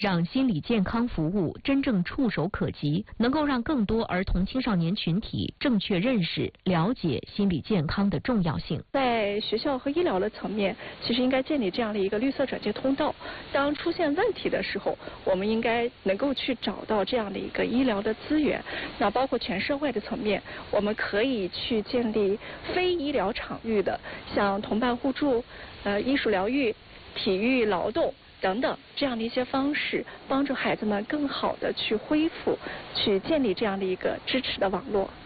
让心理健康服务真正触手可及，能够让更多儿童青少年群体正确认识、了解心理健康的重要性。 在学校和医疗的层面，其实应该建立这样的一个绿色转介通道。当出现问题的时候，我们应该能够去找到这样的一个医疗的资源。那包括全社会的层面，我们可以去建立非医疗场域的，像同伴互助、艺术疗愈、体育劳动等等这样的一些方式，帮助孩子们更好的去恢复，去建立这样的一个支持的网络。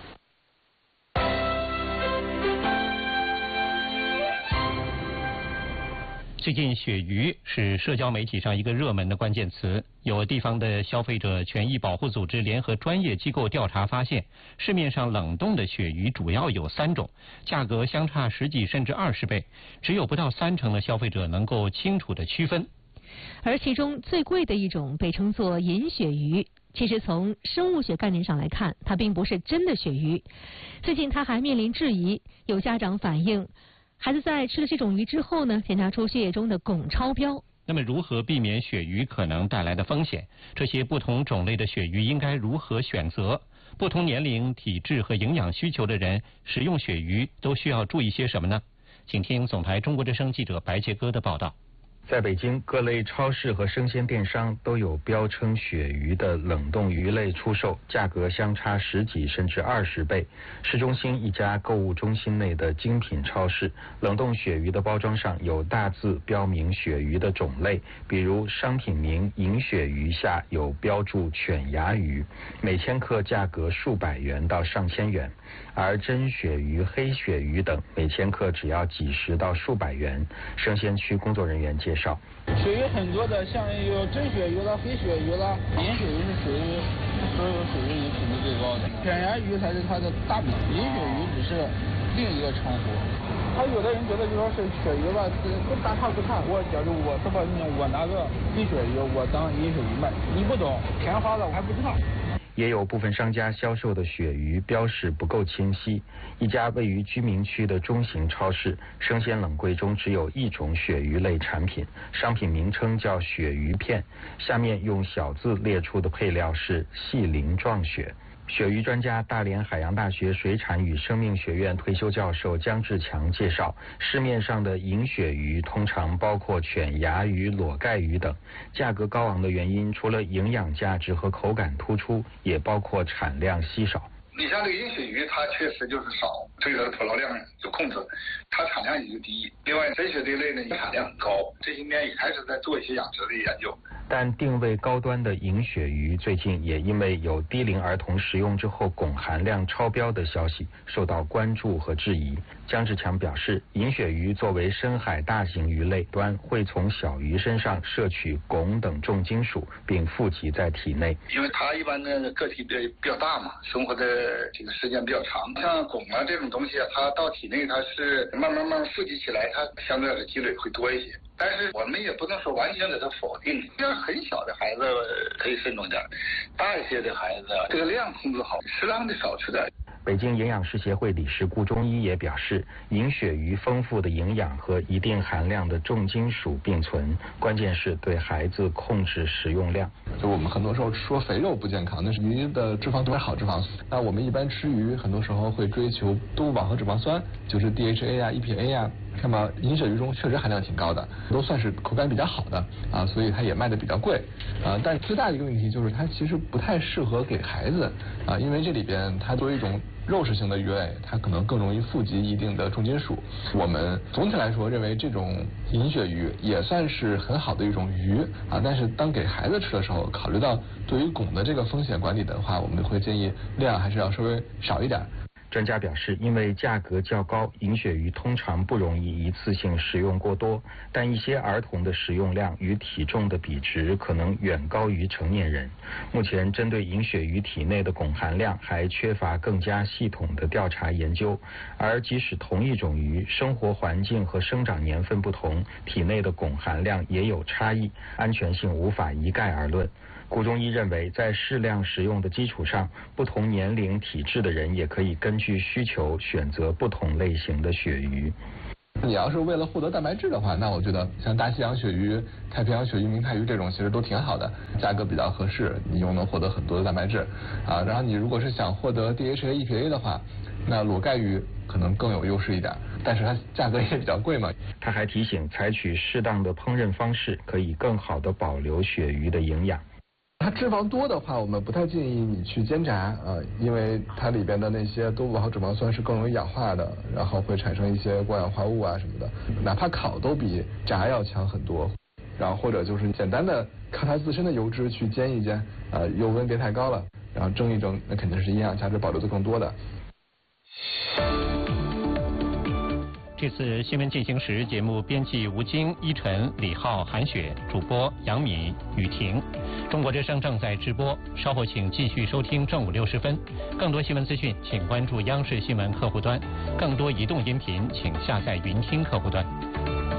最近血鱼是社交媒体上一个热门的关键词，有地方的消费者权益保护组织联合专业机构调查发现，市面上冷冻的血鱼主要有3种，价格相差10几甚至20倍，只有不到30%的消费者能够清楚地区分。 而其中最贵的一种被称作银鳕鱼，其实从生物学概念上来看，它并不是真的鳕鱼。最近它还面临质疑，有家长反映，孩子在吃了这种鱼之后呢，检查出血液中的汞超标。 那么如何避免血鱼可能带来的风险？这些不同种类的血鱼应该如何选择？不同年龄、体质和营养需求的人食用血鱼都需要注意些什么呢？请听总台中国之声记者白杰哥的报道。 在北京，各类超市和生鲜电商都有标称鳕鱼的冷冻鱼类出售，价格相差10几甚至20倍。市中心一家购物中心内的精品超市，冷冻鳕鱼的包装上有大字标明鳕鱼的种类，比如商品名银鳕鱼下有标注犬牙鱼，每千克价格数百元到上千元，而真鳕鱼、黑鳕鱼等每千克只要几十到数百元。生鲜区工作人员介绍， 鳕鱼很多的，像有真鳕鱼了、黑鳕鱼了，银鳕鱼是属于所有鳕鱼里品质最高的，犬牙鱼才是它的大名，银鳕鱼只是另一个称呼。他有的人觉得就说是鳕鱼吧，不大差不差。假如我这么我拿个黑鳕鱼，我当银鳕鱼卖，你不懂，填花的我还不知道。 也有部分商家销售的鳕鱼标识不够清晰。一家位于居民区的中型超市，生鲜冷柜中只有一种鳕鱼类产品，商品名称叫鳕鱼片，下面用小字列出的配料是细鳞状鳕。鳕鱼专家、大连海洋大学水产与生命学院退休教授姜志强介绍，市面上的银鳕鱼通常包括犬牙鱼、裸盖鱼等，价格高昂的原因除了营养价值和口感突出，也包括产量稀少。 你像这个银鳕鱼，它确实就是少，这个捕捞量有控制，它产量也就低。另外，真鳕这一类呢，产量很高，这些年也开始在做一些养殖的研究。 但定位高端的银鳕鱼最近也因为有低龄儿童食用之后汞含量超标的消息受到关注和质疑。姜志强表示，银鳕鱼作为深海大型鱼类端，会从小鱼身上摄取汞等重金属，并富集在体内。 因为它一般的个体比较大嘛，生活的这个时间比较长，像汞啊这种东西啊，它到体内它是慢慢富集起来，它相对的积累会多一些。但是我们也不能说完全给它否定，要是很小的孩子可以慎重点，大一些的孩子这个量控制好，适当的少吃点。 北京营养师协会理事顾中医也表示，银鳕鱼丰富的营养和一定含量的重金属并存，关键是对孩子控制食用量。 就我们很多时候说肥肉不健康，那是鱼的脂肪多为好脂肪。那我们一般吃鱼，很多时候会追求多饱和脂肪酸，就是 DHA 啊、EPA 啊。那么银鳕鱼中确实含量挺高的，都算是口感比较好的啊，所以它也卖的比较贵啊。但最大的一个问题就是它其实不太适合给孩子啊，因为这里边它作为一种肉食性的鱼类，它可能更容易富集一定的重金属。我们总体来说认为这种银鳕鱼也算是很好的一种鱼啊，但是当给孩子吃的时候，考虑到对于汞的这个风险管理的话，我们会建议量还是要稍微少一点。 专家表示，因为价格较高，银鳕鱼通常不容易一次性食用过多，但一些儿童的食用量与体重的比值可能远高于成年人。目前针对银鳕鱼体内的汞含量还缺乏更加系统的调查研究，而即使同一种鱼，生活环境和生长年份不同，体内的汞含量也有差异，安全性无法一概而论。顾中医认为，在适量食用的基础上，不同年龄体质的人也可以根据需求选择不同类型的鳕鱼。 你要是为了获得蛋白质的话，那我觉得像大西洋鳕鱼、太平洋鳕鱼、明太鱼这种其实都挺好的，价格比较合适，你又能获得很多的蛋白质啊。然后你如果是想获得 DHA、EPA 的话，那裸盖鱼可能更有优势一点，但是它价格也比较贵嘛。 他还提醒，采取适当的烹饪方式，可以更好的保留鳕鱼的营养。 它脂肪多的话，我们不太建议你去煎炸因为它里边的那些多饱和脂肪酸是更容易氧化的，然后会产生一些过氧化物啊什么的。哪怕烤都比炸要强很多。然后或者就是简单的靠它自身的油脂去煎一煎，油温别太高了，然后蒸一蒸，那肯定是营养价值保留的更多的。 这次新闻进行时节目编辑吴京、依晨、李浩、韩雪，主播杨敏、雨婷。中国之声正在直播，稍后请继续收听正午60分。更多新闻资讯，请关注央视新闻客户端；更多移动音频，请下载云听客户端。